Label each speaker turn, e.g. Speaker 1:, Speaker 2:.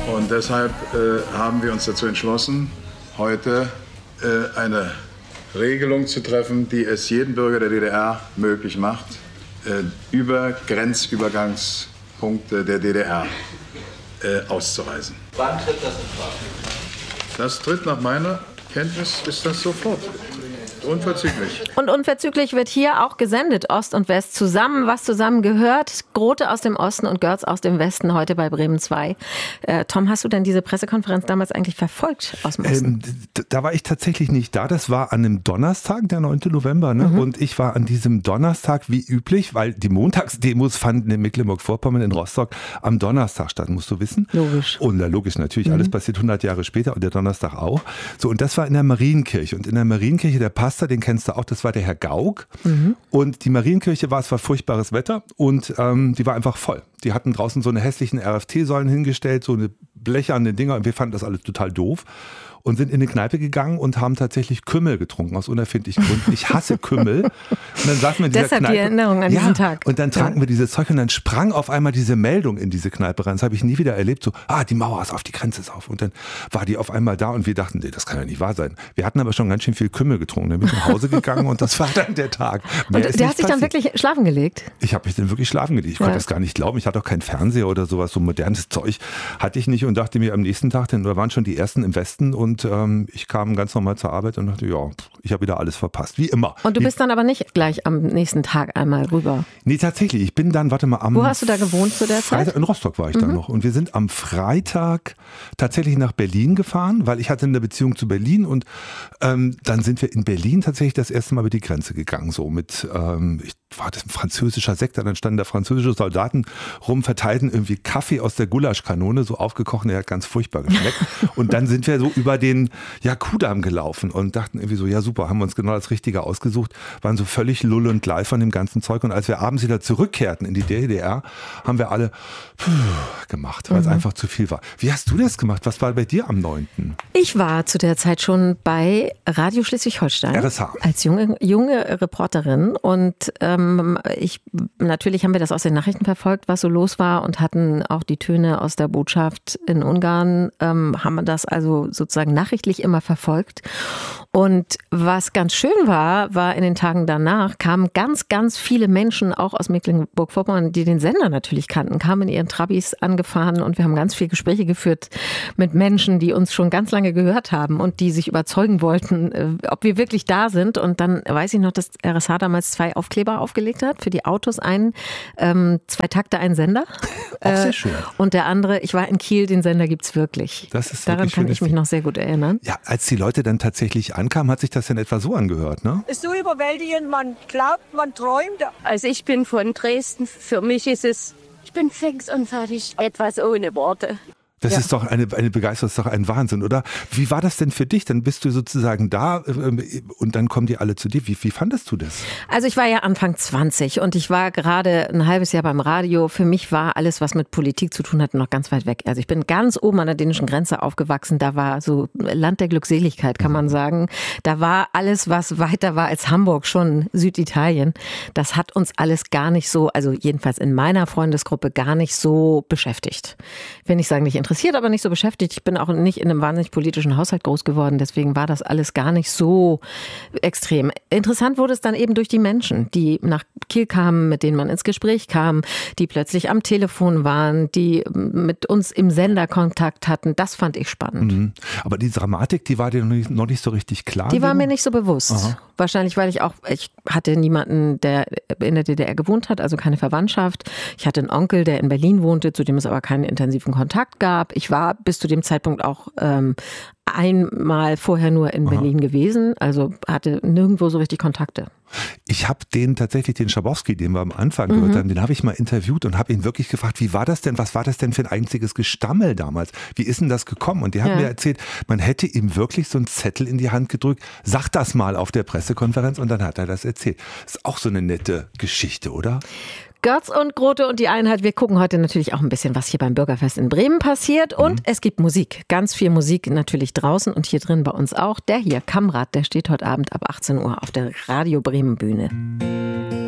Speaker 1: Und deshalb haben wir uns dazu entschlossen, heute eine Regelung zu treffen, die es jedem Bürger der DDR möglich macht, über Grenzübergangspunkte der DDR auszureisen.
Speaker 2: Wann tritt das in Kraft?
Speaker 1: Das tritt nach meiner Kenntnis, ist das sofort. Unverzüglich.
Speaker 3: Und unverzüglich wird hier auch gesendet, Ost und West zusammen, was zusammen gehört. Grote aus dem Osten und Görz aus dem Westen, heute bei Bremen 2. Tom, hast du denn diese Pressekonferenz damals eigentlich verfolgt aus dem Osten?
Speaker 4: Da war ich tatsächlich nicht da. Das war an einem Donnerstag, der 9. November. Ne? Und ich war an diesem Donnerstag wie üblich, weil die Montagsdemos fanden in Mecklenburg-Vorpommern in Rostock am Donnerstag statt, musst du wissen.
Speaker 3: Logisch.
Speaker 4: Und logisch, natürlich. Alles passiert 100 Jahre später und der Donnerstag auch. So, und das war in der Marienkirche. Und in der Marienkirche, der Pastor, den kennst du auch, das war der Herr Gauck. Und die Marienkirche es war furchtbares Wetter und die war einfach voll. Die hatten draußen so eine hässlichen RFT-Säulen hingestellt, so eine blecherne Dinger und wir fanden das alles total doof. Und sind in eine Kneipe gegangen und haben tatsächlich Kümmel getrunken, aus unerfindlichen Gründen. Ich hasse Kümmel. Und dann saßen wir in dieser
Speaker 3: Deshalb
Speaker 4: Kneipe.
Speaker 3: die Erinnerung an diesen Tag.
Speaker 4: Und dann tranken wir dieses Zeug und dann sprang auf einmal diese Meldung in diese Kneipe rein. Das habe ich nie wieder erlebt. So, die Mauer ist auf, die Grenze ist auf. Und dann war die auf einmal da und wir dachten, nee, das kann ja nicht wahr sein. Wir hatten aber schon ganz schön viel Kümmel getrunken. Dann bin ich nach Hause gegangen und das war dann der Tag.
Speaker 3: Und der hat sich dann wirklich schlafen gelegt?
Speaker 4: Ich habe mich dann wirklich schlafen gelegt. Ich konnte das gar nicht glauben. Ich hatte auch keinen Fernseher oder sowas, so modernes Zeug hatte ich nicht und dachte mir am nächsten Tag, denn da waren schon die ersten im Westen und ich kam ganz normal zur Arbeit und dachte, ja, ich habe wieder alles verpasst, wie immer.
Speaker 3: Und du bist dann aber nicht gleich am nächsten Tag einmal rüber?
Speaker 4: Nee, tatsächlich. Ich bin dann,
Speaker 3: Wo hast du da gewohnt zu der Zeit?
Speaker 4: In Rostock war ich dann noch. Und wir sind am Freitag tatsächlich nach Berlin gefahren, weil ich hatte eine Beziehung zu Berlin und dann sind wir in Berlin tatsächlich das erste Mal über die Grenze gegangen, so mit, war das ein französischer Sektor, dann standen da französische Soldaten rum, verteilten irgendwie Kaffee aus der Gulaschkanone, so aufgekocht, der hat ganz furchtbar geschmeckt. Und dann sind wir so über den Kuhdamm gelaufen und dachten irgendwie so, ja super, haben wir uns genau das Richtige ausgesucht, waren so völlig lull und live von dem ganzen Zeug. Und als wir abends wieder zurückkehrten in die DDR, haben wir alle gemacht, weil es einfach zu viel war. Wie hast du das gemacht? Was war bei dir am 9.?
Speaker 3: Ich war zu der Zeit schon bei Radio Schleswig-Holstein.
Speaker 4: RSH.
Speaker 3: Als junge Reporterin und natürlich haben wir das aus den Nachrichten verfolgt, was so los war und hatten auch die Töne aus der Botschaft in Ungarn, haben wir das also sozusagen nachrichtlich immer verfolgt. Und was ganz schön war in den Tagen danach, kamen ganz, ganz viele Menschen auch aus Mecklenburg-Vorpommern, die den Sender natürlich kannten, kamen in ihren Trabis angefahren und wir haben ganz viele Gespräche geführt mit Menschen, die uns schon ganz lange gehört haben und die sich überzeugen wollten, ob wir wirklich da sind. Und dann weiß ich noch, dass RSH damals 2 Aufkleber aufgelegt hat für die Autos, 2 Takte, ein Sender.
Speaker 4: Auch sehr schön.
Speaker 3: Und der andere, ich war in Kiel, den Sender gibt's wirklich. Daran kann ich mich noch sehr gut erinnern.
Speaker 4: Ja, als die Leute dann tatsächlich ankamen, hat sich das in etwa so angehört, ne?
Speaker 5: Ist so überwältigend, man glaubt, man träumt.
Speaker 6: Also ich bin von Dresden, für mich ist es, ich bin fix und fertig, etwas ohne Worte.
Speaker 4: Das ist doch eine Begeisterung, das ist doch ein Wahnsinn, oder? Wie war das denn für dich? Dann bist du sozusagen da und dann kommen die alle zu dir. Wie fandest du das?
Speaker 3: Also ich war ja Anfang 20 und ich war gerade ein halbes Jahr beim Radio. Für mich war alles, was mit Politik zu tun hatte, noch ganz weit weg. Also ich bin ganz oben an der dänischen Grenze aufgewachsen. Da war so Land der Glückseligkeit, kann man sagen. Da war alles, was weiter war als Hamburg, schon Süditalien. Das hat uns alles gar nicht so, also jedenfalls in meiner Freundesgruppe, gar nicht so beschäftigt. Will nicht sagen, nicht interessiert, aber nicht so beschäftigt. Ich bin auch nicht in einem wahnsinnig politischen Haushalt groß geworden, deswegen war das alles gar nicht so extrem. Interessant wurde es dann eben durch die Menschen, die nach Kiel kamen, mit denen man ins Gespräch kam, die plötzlich am Telefon waren, die mit uns im Sender Kontakt hatten. Das fand ich spannend.
Speaker 4: Aber die Dramatik, die war dir noch nicht so richtig klar?
Speaker 3: Die war mir nicht so bewusst. Aha. Wahrscheinlich, weil ich hatte niemanden, der in der DDR gewohnt hat, also keine Verwandtschaft. Ich hatte einen Onkel, der in Berlin wohnte, zu dem es aber keinen intensiven Kontakt gab. Ich war bis zu dem Zeitpunkt auch einmal vorher nur in Berlin gewesen, also hatte nirgendwo so richtig Kontakte.
Speaker 4: Ich habe den Schabowski, den wir am Anfang gehört haben, den habe ich mal interviewt und habe ihn wirklich gefragt, wie war das denn, was war das denn für ein einziges Gestammel damals? Wie ist denn das gekommen? Und die haben mir erzählt, man hätte ihm wirklich so einen Zettel in die Hand gedrückt, sag das mal auf der Pressekonferenz und dann hat er das erzählt. Das ist auch so eine nette Geschichte, oder?
Speaker 3: Görz und Grote und die Einheit. Wir gucken heute natürlich auch ein bisschen, was hier beim Bürgerfest in Bremen passiert. Und es gibt Musik. Ganz viel Musik natürlich draußen und hier drin bei uns auch. Der hier, Kamrat, der steht heute Abend ab 18 Uhr auf der Radio Bremen Bühne.